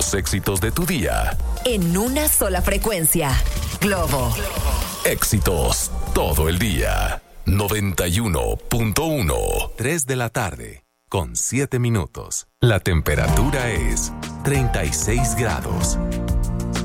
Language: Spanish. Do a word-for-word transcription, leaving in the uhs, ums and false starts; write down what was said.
los éxitos de tu día. En una sola frecuencia. Globo. Éxitos todo el día. noventa y uno punto uno. tres de la tarde, con siete minutos. La temperatura es treinta y seis grados.